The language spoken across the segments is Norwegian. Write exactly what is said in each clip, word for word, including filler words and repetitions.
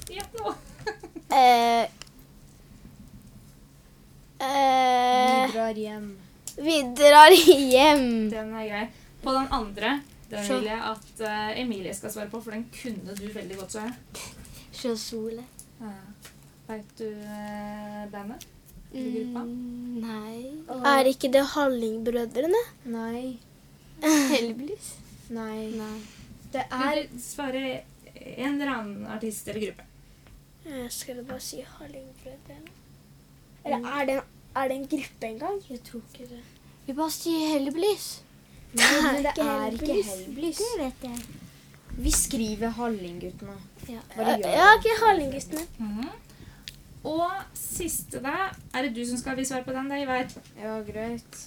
Gjett nå. Eh, eh, Vi drar hjem. vi drar hjem. Den er grei. På den andre, den Så. vil jeg at uh, Emilie skal svare på, for den kunne du veldig godt, så jeg. Se solen. Ja. Vet du uh, bandet? Eller gruppa? Mm, nei. Åh. Er ikke det Hallingbrødrene? Nei. Heldigvis. Nei. Nei. Det Er... er... Du svarer en eller annen artist eller gruppe. Jeg skal bare si Hallingbrødrene. Eller er det, er det en gruppe en gang? Jeg tror ikke det. Vi bare sier Heldigvis. Nei, men det ikke er ikke Hellbillies. Hellbillies. Det vet jeg. Vi skriver Hallingguttene. Ja, Hva de gjør. ja ikke Hallingguttene. Mhm. Og siste da, er det du som skal svare på den, Ivar? Ja, greit.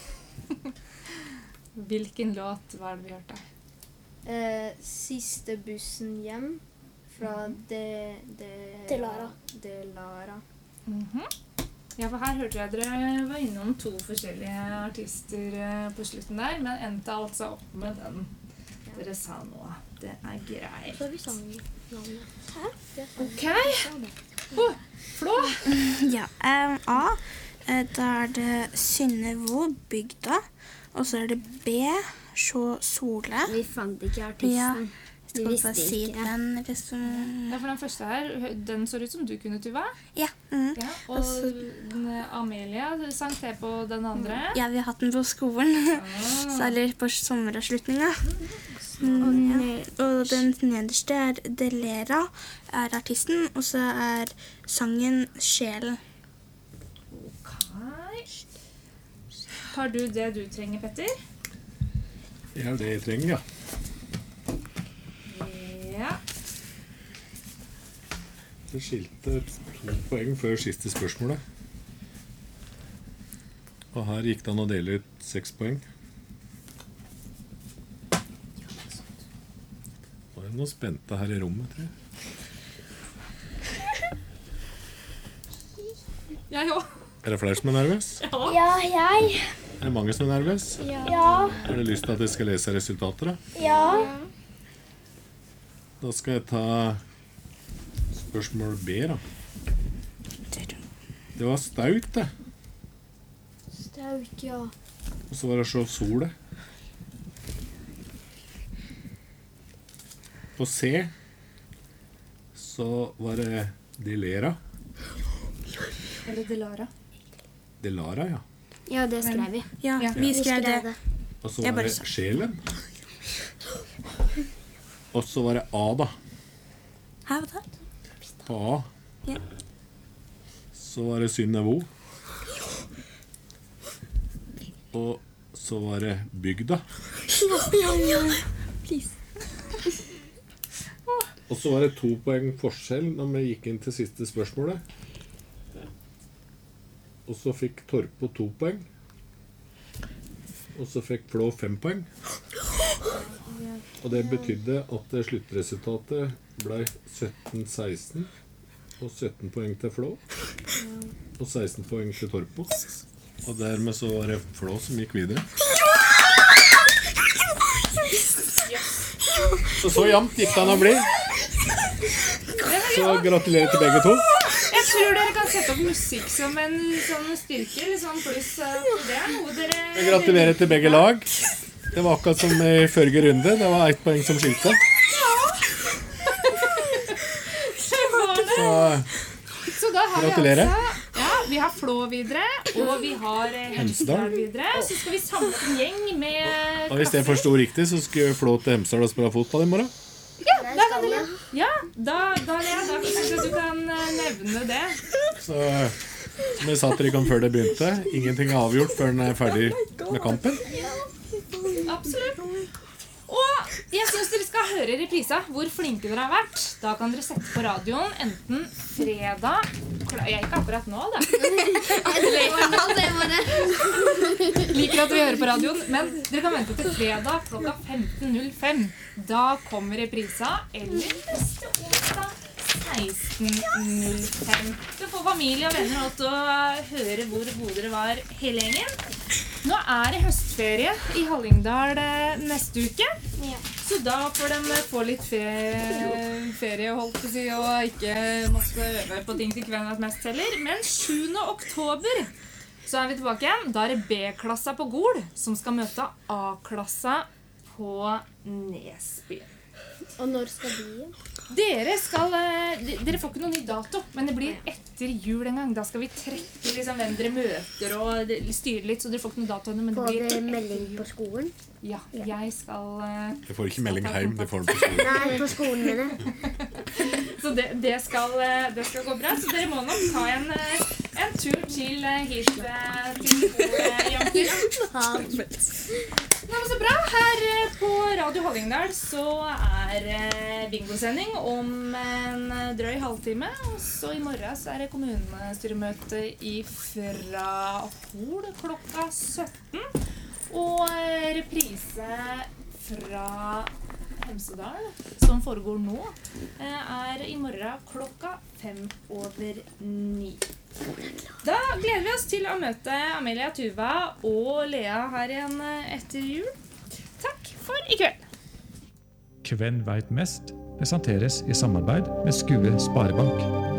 Hvilken låt var det vi hørte? Eh, siste bussen hjem fra De... De... Delara. Delara. Mhm. Ja, for her hørte jeg dere var innom to forskjellige artister eh, på slutten der, men endte altså opp med den dere sa nå. Det er greit. Så har vi sangnavnet. Hæ? Ok. Oh, Flå. Ja, um, A, eh, da er det Synnevo, Bygda, og så er det B, Sjå Sole. Vi fant ikke Ja, artisten. Vi skal visste bare si ikke. den, liksom. Ja, for den første her, den så ut som du kunne, Tuva. Ja, mm. Ja, og den, eh, Amelia du sang til på den andre. ja, vi har hatt den på skolen, Ah. så eller på sommeravslutninga. Mm, og den nederste er Delera, er artisten, og så er sangen Sjelen. Ok. Har du det du trenger, Petter? Det er det jeg trenger, ja. Ja. Det skilte to poeng før siste spørsmålet. Og her gikk det an å dele ut seks poeng. Nå er det noe spente her i rommet, tror jeg. Jeg òg. Er det flere som er nervøs? Ja, jeg. Er det mange som er nervøs? Ja. Har du lyst til at jeg skal lese resultater, da? Ja. Da skal jeg ta spørsmål B, da. Det var staut, det. Staut, ja. Og så var det Sjå Sole. På C så var det Delera. Eller Delara. Delara, ja. Ja, det skrev vi. Ja, Ja. vi skrev det. Og så Jeg var bare det sa- Sjelen. Og så var det A, da. Her var det. På A. Ja. Så var det Synnevo. Og så var det Bygda. Og så var det to poeng forskjell når vi gikk inn til siste spørsmålet. Og så fikk Torpo to poeng. Og så fikk Flå fem poeng. Og det betydde at sluttresultatet ble sytten seksten. Og sytten poeng til Flå. Og seksten poeng til Torpo. Og dermed så var det Flå som gikk videre. Så så jevnt gikk det an å bli. Så gratulerer til begge to. Jeg tror dere kan sette opp musikk som en sånn styrke, eller sånn pluss. eh, for Det er noe dere... Gratulerer til begge lag. Det var akkurat som i førre runde. Det var ett poeng som skilte. Så Så da har Gratulerer. vi altså... Ja, vi har Flå videre, og vi har eh, Hemsedal videre. Så skal vi samle en gjeng med og hvis jeg forsto riktig, så skulle Flå til Hemsedal og spille fotball i morgen. Ja, da kan du, ja, da, da, Lea, da synes jeg du kan eh, nevne det. Så som jeg sa til dere før det begynte, ingenting er avgjort før den er ferdig med kampen. Absolutt. Og jeg synes dere skal høre reprisa hvor flinke dere har vært. Da kan dere sette på radioen enten fredag kl- Jeg er ikke akkurat nå, da. Liker at vi hører på radioen, men dere kan vente til fredag klokka femten null fem. Da kommer reprisa, eller neste onsdag seksten null fem. Så får familie og venner lov til å høre hvor gode dere var hele gjengen. Nå er det høstferie i Hallingdal eh, neste uke, Så da får de få litt fe ferie, holdt på å si, og ikke måtte øve på ting til kvelden mest heller. Men sjuende oktober så er vi tilbake igjen. Da er det B-klassa på Gol som skal møte A-klassa på Nesbyen. Og når skal de? Dere skal, eh, de- dere får ikke noen ny dato, men det blir etter jul en gang. Da skal vi trekke liksom, hvem dere møter og det- styre litt, så dere får ikke noen dato ennå, men det Får blir vi etter melding jul. på skolen? Ja, jeg skal... eh, Jeg får ikke melding hjem, det får du på skolen. Nei, på skolen med det. Så det, det, skal, eh, det skal gå bra, så dere må nok ta en, eh, en tur til eh, hit eh, til eh, jenter. Nei, men så bra. Her eh, på Radio Hallingdal så er eh, bingosending om en eh, drøy halvtime. Og så i morgen så er det kommunestyremøte fra Hol klokka sytten. Og eh, reprise fra Hemsedal, som foregår nå, eh, er i morgen klokka fem over ni. Da gleder vi oss til å møte Amelia, Tuva og Lea her igjen eh, etter jul. Takk for i kveld. Hvem vet mest presenteres i samarbeid med Skue Sparebank.